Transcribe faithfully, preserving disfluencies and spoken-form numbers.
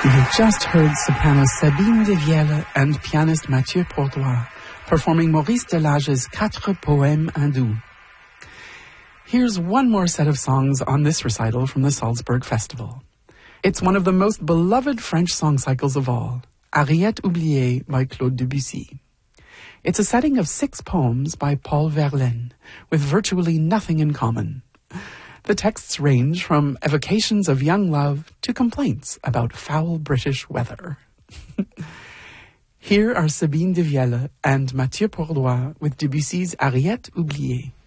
You just heard soprano Sabine Devielle and pianist Mathieu Pordois performing Maurice Delage's Quatre Poèmes Hindous. Here's one more set of songs on this recital from the Salzburg Festival. It's one of the most beloved French song cycles of all, Ariette oubliée by Claude Debussy. It's a setting of six poems by Paul Verlaine, with virtually nothing in common. The texts range from evocations of young love to complaints about foul British weather. Here are Sabine Devielle and Mathieu Pordois with Debussy's Ariette oubliée.